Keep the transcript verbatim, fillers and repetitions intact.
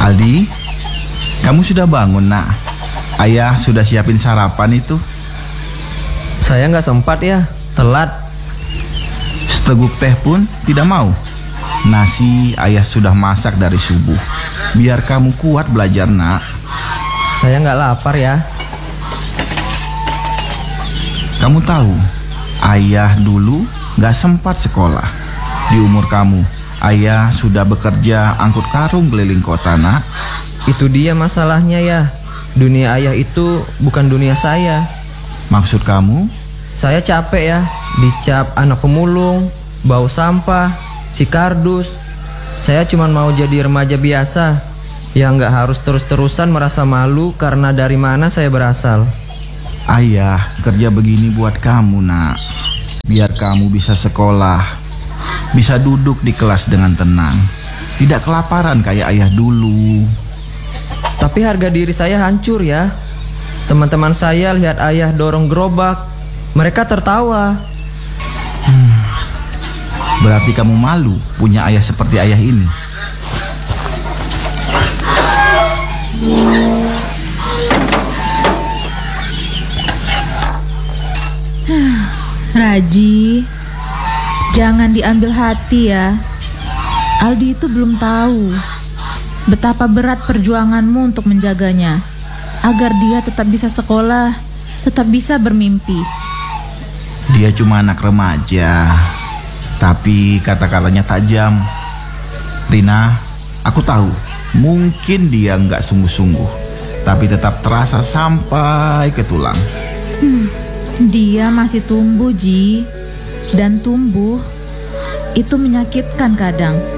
Aldi, kamu sudah bangun, nak? Ayah sudah siapin sarapan itu. Saya nggak sempat ya, telat. Seteguk teh pun tidak mau. Nasi ayah sudah masak dari subuh. Biar kamu kuat belajar, nak. Saya nggak lapar ya. Kamu tahu, ayah dulu nggak sempat sekolah. Di umur kamu, ayah sudah bekerja angkut karung keliling kota, nak. Itu dia masalahnya ya. Dunia ayah itu bukan dunia saya. Maksud kamu? Saya capek ya, dicap anak pemulung, bau sampah, si kardus. Saya cuma mau jadi remaja biasa yang nggak harus terus-terusan merasa malu karena dari mana saya berasal. Ayah kerja begini buat kamu, nak. Biar kamu bisa sekolah, bisa duduk di kelas dengan tenang, tidak kelaparan kayak ayah dulu. Tapi harga diri saya hancur ya. Teman-teman saya lihat ayah dorong gerobak, mereka tertawa. hmm, Berarti kamu malu punya ayah seperti ayah ini. Raji, jangan diambil hati ya. Aldi itu belum tahu betapa berat perjuanganmu untuk menjaganya, agar dia tetap bisa sekolah, tetap bisa bermimpi. Dia cuma anak remaja, tapi kata-katanya tajam. Rina, aku tahu, mungkin dia nggak sungguh-sungguh, tapi tetap terasa sampai ke tulang. Hmm, dia masih tumbuh, Ji. Dan tumbuh itu menyakitkan kadang.